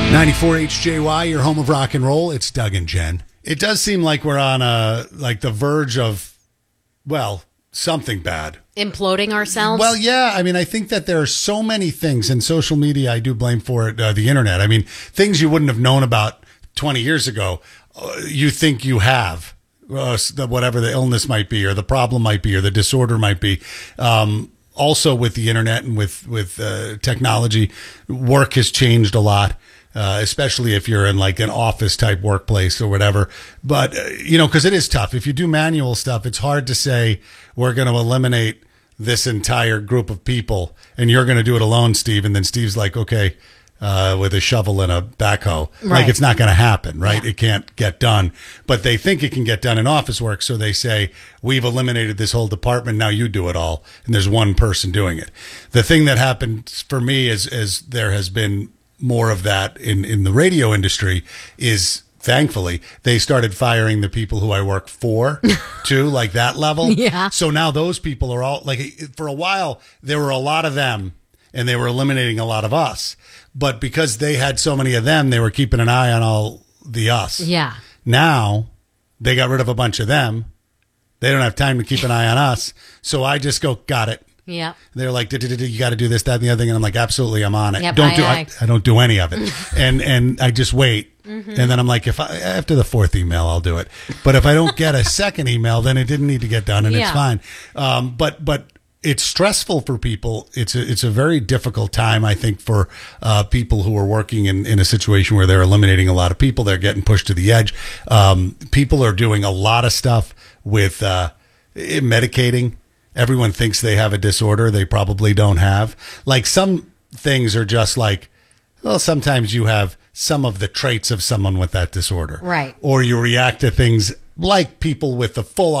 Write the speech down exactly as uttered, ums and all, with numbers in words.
ninety-four H J Y, your home of rock and roll. It's Doug and Jen. It does seem like we're on a like the verge of, well, something bad. Imploding ourselves? Well, yeah. I mean, I think that there are so many things in social media. I do blame for it, uh, the internet. I mean, things you wouldn't have known about twenty years ago, uh, you think you have. Uh, whatever the illness might be, or the problem might be, or the disorder might be. Um, also, with the internet and with with uh, technology, work has changed a lot. Uh, especially if you're in like an office type workplace or whatever. But, uh, you know, because it is tough. If you do manual stuff, it's hard to say we're going to eliminate this entire group of people and you're going to do it alone, Steve. And then Steve's like, okay, uh, with a shovel and a backhoe. Right. Like it's not going to happen, right? Yeah. It can't get done. But they think it can get done in office work. So they say, we've eliminated this whole department. Now you do it all. And there's one person doing it. The thing that happened for me is, is there has been more of that in, in the radio industry is thankfully they started firing the people who I work for too, like that level. Yeah. So now those people are all like, for a while, there were a lot of them and they were eliminating a lot of us. But because they had so many of them, they were keeping an eye on all the us. Yeah. Now they got rid of a bunch of them. They don't have time to keep an eye on us. So I just go, got it. Yeah. They're like, you got to do this, that, and the other thing. And I'm like, absolutely, I'm on it. Yep, don't I, do I, I, I don't do any of it. and and I just wait. Mm-hmm. And then I'm like, if I, after the fourth email, I'll do it. But if I don't get a second email, then it didn't need to get done and yeah. it's fine. Um, but but it's stressful for people. It's a, it's a very difficult time, I think, for uh, people who are working in, in a situation where they're eliminating a lot of people. They're getting pushed to the edge. Um, people are doing a lot of stuff with uh, medicating. Everyone thinks they have a disorder they probably don't have. Like some things are just like, well, sometimes you have some of the traits of someone with that disorder. Right. Or you react to things like people with the full